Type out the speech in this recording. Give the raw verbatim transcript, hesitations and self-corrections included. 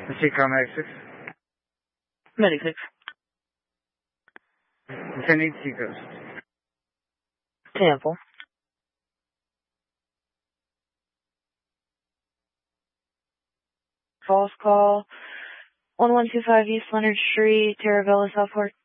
Seacom Exit. Medic. Sending Seacoast. Temple. False call. one one two five East Leonard Street, Terravella, Southport.